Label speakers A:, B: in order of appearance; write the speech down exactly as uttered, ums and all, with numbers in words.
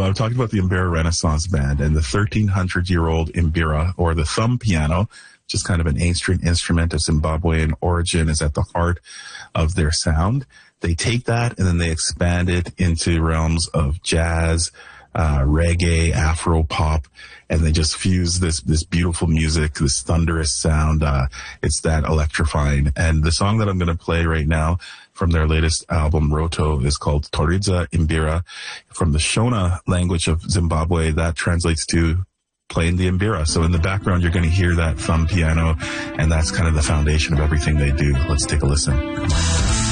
A: I'm talking about the Imbira Renaissance Band and the thirteen hundred year old Imbira, or the thumb piano, which is kind of an ancient instrument of Zimbabwean origin, is at the heart of their sound. They take that and then they expand it into realms of jazz, uh, reggae, Afro pop, and they just fuse this, this beautiful music, this thunderous sound. Uh, it's that electrifying. And the song that I'm going to play right now from their latest album, Roto, is called Toriza Imbira. From the Shona language of Zimbabwe, that translates to playing the Imbira. So in the background, you're going to hear that thumb piano, and that's kind of the foundation of everything they do. Let's take a listen.